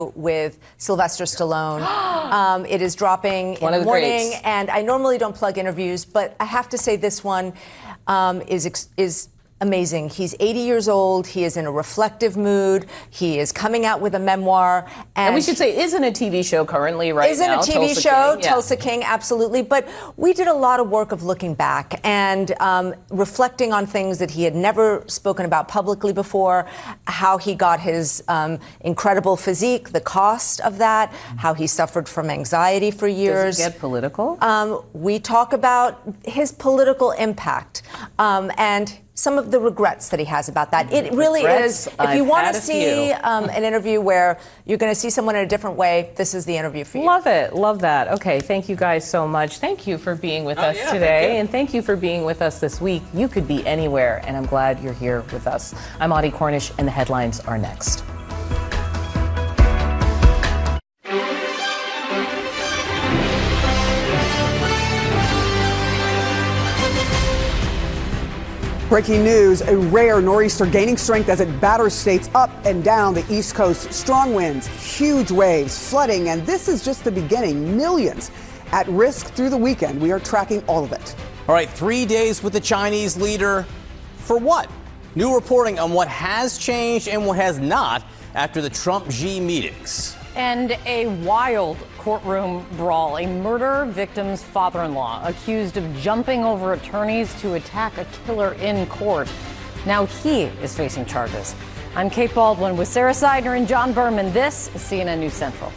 with Sylvester Stallone. It is dropping in the morning, and I normally don't plug interviews, but I have to say this one is amazing. He's 80 years old. He is in a reflective mood. He is coming out with a memoir. And we should say, is in a TV show currently right now. Is in a TV show, Tulsa King, absolutely. But we did a lot of work of looking back and reflecting on things that he had never spoken about publicly before, how he got his incredible physique, the cost of that, how he suffered from anxiety for years. Does it get political? We talk about his political impact and some of the regrets that he has about that. It really is. If you want to see an interview where you're going to see someone in a different way, this is the interview for you. Love it. Love that. Okay. Thank you guys so much. Thank you for being with us today. And thank you for being with us this week. You could be anywhere, and I'm glad you're here with us. I'm Audie Cornish, and the headlines are next. Breaking news, a rare nor'easter gaining strength as it batters states up and down the East Coast. Strong winds, huge waves, flooding, and this is just the beginning. Millions at risk through the weekend. We are tracking all of it. All right, 3 days with the Chinese leader. For what? New reporting on what has changed and what has not after the Trump-Xi meetings. And a wild courtroom brawl. A murder victim's father-in-law accused of jumping over attorneys to attack a killer in court. Now he is facing charges. I'm Kate Baldwin with Sarah Seidner and John Berman. This is CNN News Central.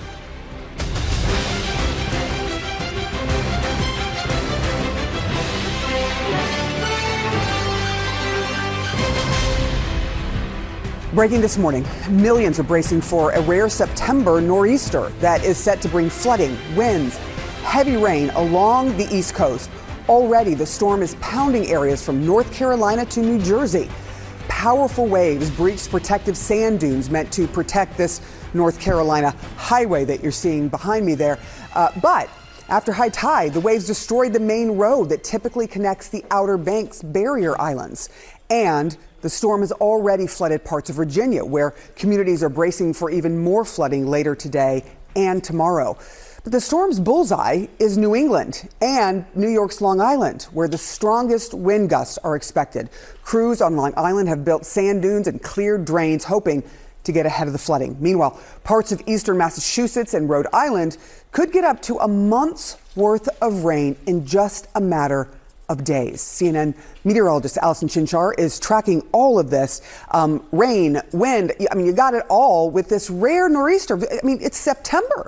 Breaking this morning, millions are bracing for a rare September nor'easter that is set to bring flooding, winds, heavy rain along the East Coast. Already, the storm is pounding areas from North Carolina to New Jersey. Powerful waves breached protective sand dunes meant to protect this North Carolina highway that you're seeing behind me there. But after high tide, the waves destroyed the main road that typically connects the Outer Banks barrier islands. And the storm has already flooded parts of Virginia, where communities are bracing for even more flooding later today and tomorrow. But the storm's bullseye is New England and New York's Long Island, where the strongest wind gusts are expected. Crews on Long Island have built sand dunes and cleared drains, hoping to get ahead of the flooding. Meanwhile, parts of eastern Massachusetts and Rhode Island could get up to a month's worth of rain in just a matter of days. CNN meteorologist Allison Chinchar is tracking all of this. Rain, wind, I mean, you got it all with this rare nor'easter. I mean, it's September.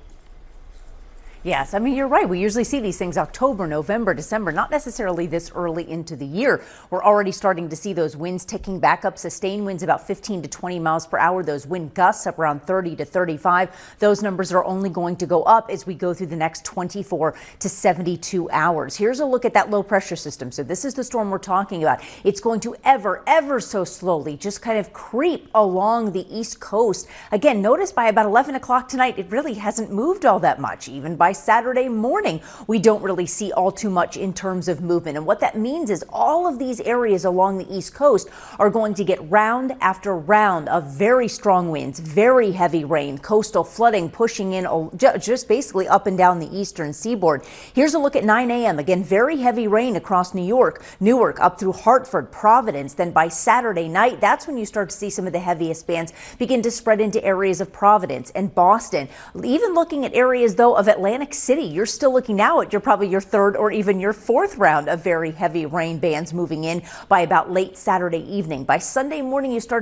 Yes, I mean, you're right. We usually see these things October, November, December, not necessarily this early into the year. We're already starting to see those winds ticking back up, sustained winds about 15 to 20 miles per hour, those wind gusts up around 30 to 35. Those numbers are only going to go up as we go through the next 24 to 72 hours. Here's a look at that low pressure system. So this is the storm we're talking about. It's going to ever so slowly just kind of creep along the East Coast. Again, notice by about 11 o'clock tonight, it really hasn't moved all that much. Even by Saturday morning, we don't really see all too much in terms of movement. And what that means is all of these areas along the East Coast are going to get round after round of very strong winds, very heavy rain, coastal flooding pushing in just basically up and down the eastern seaboard. Here's a look at 9 a.m. Again, very heavy rain across New York, Newark, up through Hartford, Providence. Then by Saturday night, that's when you start to see some of the heaviest bands begin to spread into areas of Providence and Boston. Even looking at areas, though, of Atlantic City, you're still looking now at probably your third or even your fourth round of very heavy rain bands moving in by about late Saturday evening. By Sunday morning, you start